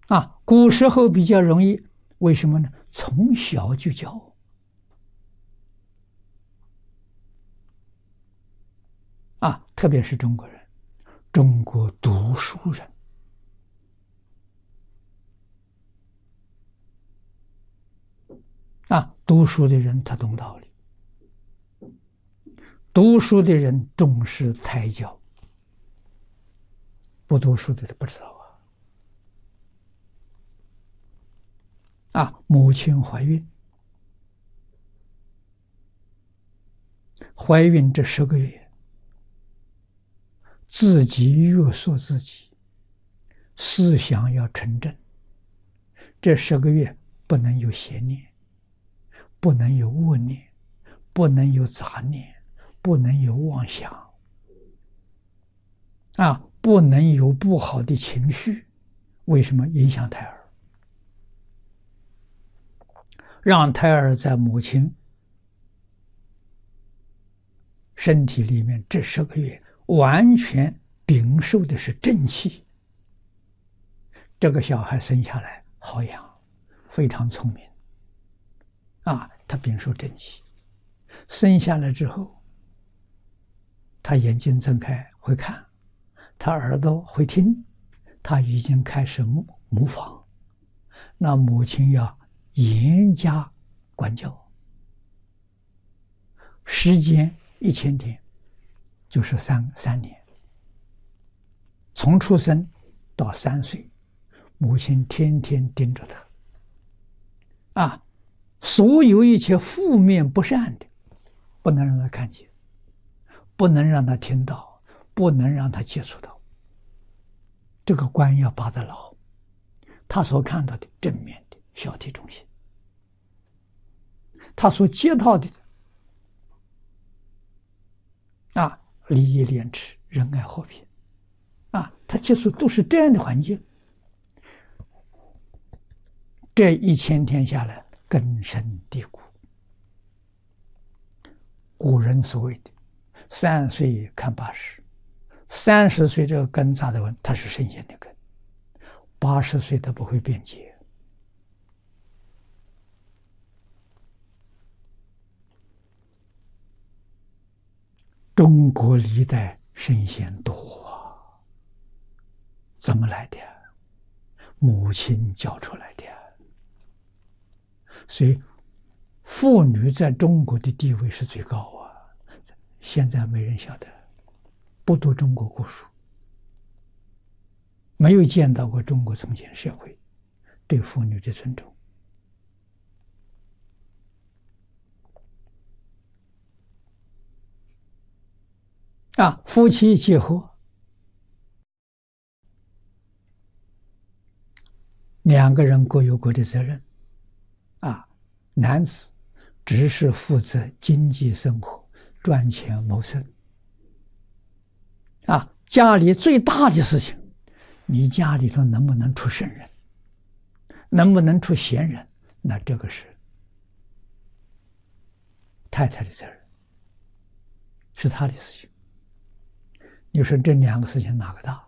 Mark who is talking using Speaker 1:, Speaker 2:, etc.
Speaker 1: 古时候比较容易，为什么呢？从小就教特别是中国人，中国读书人读书的人他懂道理，读书的人重视胎教，不读书的他不知道母亲怀孕这10个月，自己约束自己，思想要纯正，这10个月不能有邪念，不能有恶念，不能有杂念，不能有妄想不能有不好的情绪。为什么？影响胎儿，让胎儿在母亲身体里面这10个月完全禀受的是正气，这个小孩生下来好养，非常聪明他禀受正气，生下来之后他眼睛睁开会看，他耳朵会听，他已经开始模仿，那母亲要严加管教，时间1000天，就是3年，从出生到3岁，母亲天天盯着他所有一切负面不善的不能让他看见，不能让他听到，不能让他接触到，这个关要把得牢，他所看到的正面的小体中心，他所接到的礼义廉耻仁爱和平他接触都是这样的环境，这1000天下来根深蒂固。古人所谓的3岁看80，30岁这个根扎得稳，它是神仙的根，80岁它不会变节。中国历代圣贤多怎么来的？母亲教出来的。所以妇女在中国的地位是最高现在没人晓得，不读中国古书，没有见到过中国从前社会对妇女的尊重夫妻结合，2个人各有各的责任男子只是负责经济生活，赚钱谋生家里最大的事情，你家里头能不能出圣人，能不能出贤人，那这个是太太的责任，是他的事情。你说这2个事情哪个大？